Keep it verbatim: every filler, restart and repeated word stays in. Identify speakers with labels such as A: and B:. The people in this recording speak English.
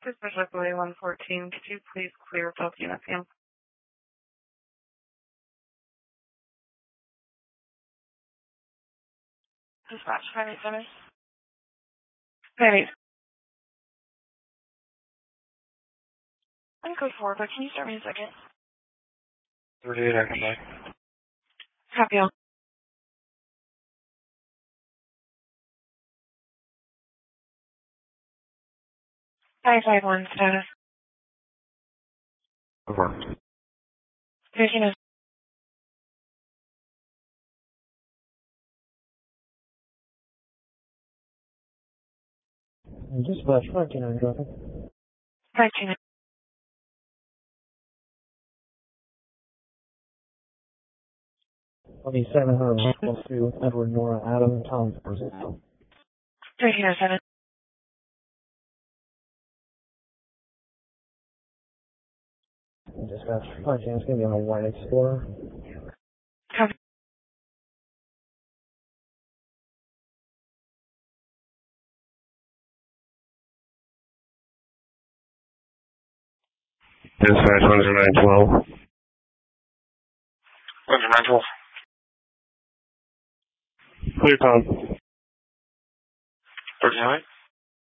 A: Dispatch Echo one fourteen, could you please clear both units, ma'am? Dispatch five eight seven. five eight. I'm code four, but can you start me in a second?
B: thirty-eight, I can buy.
A: Copy all. five five one status.
B: Over.
A: thirteen oh.
C: Dispatch five two nine traffic.
A: five two nine.
C: I'll be seven hundred one two Edward Nora Adam Tom Brazil.
A: thirteen oh seven.
C: Dispatch five ten, it's going to be on a white Explorer.
A: Copy.
B: Dispatch one zero nine twelve. one zero nine twelve. Clear Tom. thirty-nine.